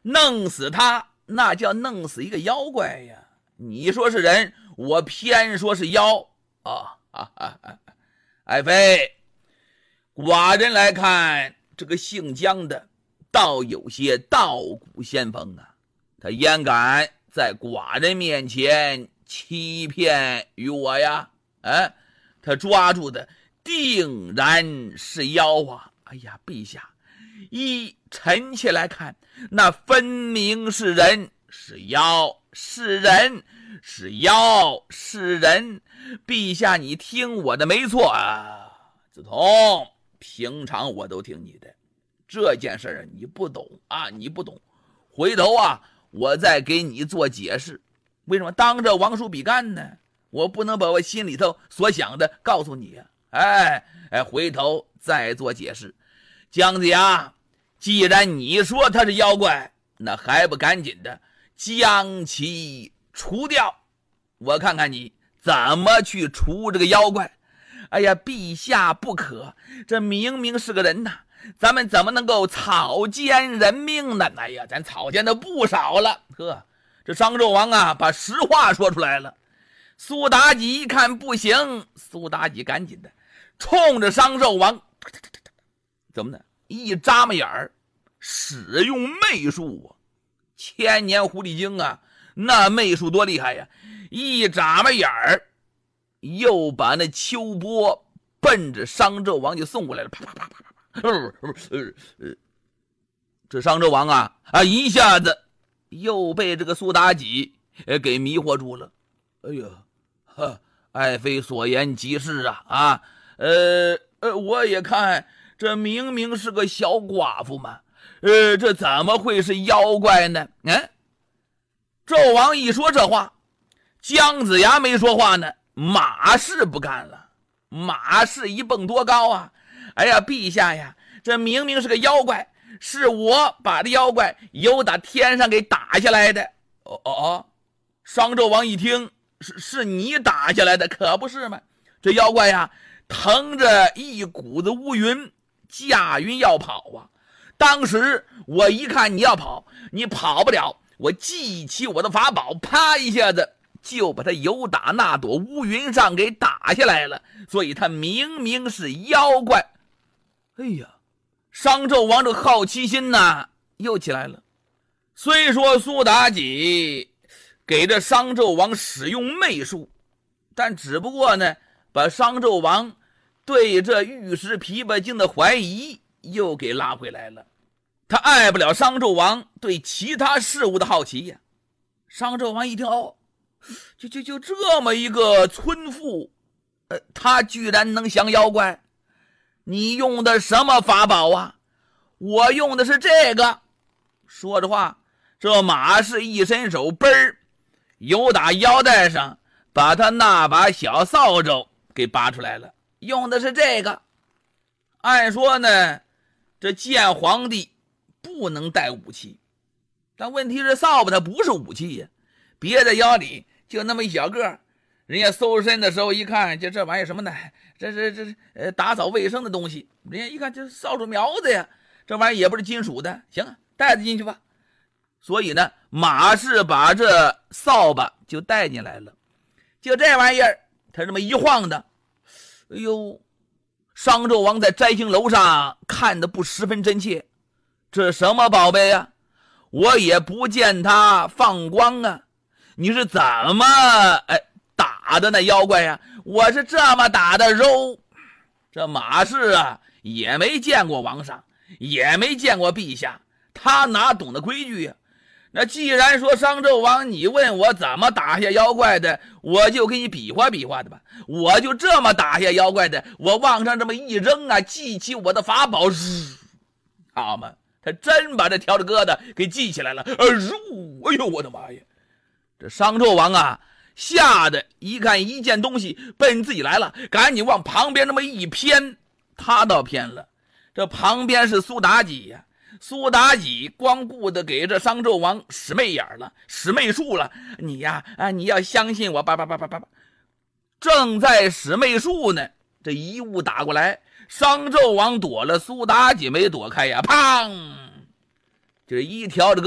弄死他那叫弄死一个妖怪呀！你说是人，我偏说是妖啊！爱妃，寡人来看这个姓姜的，倒有些道骨仙风啊！他焉敢在寡人面前欺骗于我呀？他抓住的定然是妖啊！哎呀，陛下，依臣妾来看，那分明是人，是妖，是人，是妖，是人。陛下，你听我的没错啊！子通，平常我都听你的，这件事你不懂啊，你不懂。回头啊，我再给你做解释。为什么当着王叔比干呢？我不能把我心里头所想的告诉你啊！回头再做解释。姜子牙，既然你说他是妖怪，那还不赶紧的将其除掉？我看看你怎么去除这个妖怪。哎呀，陛下不可，这明明是个人呐，咱们怎么能够草菅人命呢？哎呀，咱草菅的不少了。这商纣王啊，把实话说出来了。苏妲己一看不行，苏妲己赶紧的冲着商纣王怎么呢？一眨巴眼儿，使用媚术啊！千年狐狸精啊，那媚术多厉害呀！一眨巴眼儿，又把那秋波奔着商纣王就送过来了，啪啪啪啪啪！这商纣王啊，一下子又被这个苏妲己给迷惑住了。哎呀，爱妃所言极是啊！我也看这明明是个小寡妇嘛，这怎么会是妖怪呢？纣王一说这话，姜子牙没说话呢，马氏不干了。马氏一蹦多高啊！哎呀，陛下呀，这明明是个妖怪，是我把这妖怪由打天上给打下来的。商纣王一听，是你打下来的，可不是吗？这妖怪呀，腾着一股子乌云，驾云要跑啊！当时我一看你要跑，你跑不了，我记起我的法宝，啪一下子就把他由打那朵乌云上给打下来了。所以他明明是妖怪。哎呀，商纣王这好奇心呐又起来了。虽说苏妲己给这商纣王使用媚术，但只不过呢，把商纣王对这玉石琵琶精的怀疑又给拉回来了。他碍不了商纣王对其他事物的好奇呀。商纣王一听，就这么一个村妇，他居然能降妖怪？你用的什么法宝啊？我用的是这个。说着话，这马氏一伸手，嘣儿，由打腰带上把他那把小扫帚给拔出来了，用的是这个。按说呢，这见皇帝不能带武器，但问题是扫把它不是武器呀，别在腰里就那么一小个，人家搜身的时候一看，这玩意儿什么呢？这打扫卫生的东西，人家一看这扫帚苗子呀，这玩意儿也不是金属的，行啊，带着进去吧。所以呢，马氏把这扫把就带进来了。就这玩意儿，他这么一晃的，哎呦，商纣王在摘星楼上看的不十分真切，这什么宝贝呀？我也不见他放光啊！你是怎么打的那妖怪呀？我是这么打的肉。这马氏啊，也没见过王上，也没见过陛下，他哪懂得规矩呀？那既然说商纣王，你问我怎么打下妖怪的，我就给你比划比划的吧。我就这么打下妖怪的，我往上这么一扔啊，记起我的法宝，好嘛，他真把这条着疙瘩给记起来了。哎呦，我的妈呀！这商纣王啊，吓得一看一件东西奔自己来了，赶紧往旁边那么一偏，他倒偏了。这旁边是苏妲己呀，苏妲己光顾的给这商纣王使媚眼了，使媚术了。你呀，你要相信我，正在使媚术呢，这一物打过来，商纣王躲了，苏妲己没躲开呀，砰！这一条这个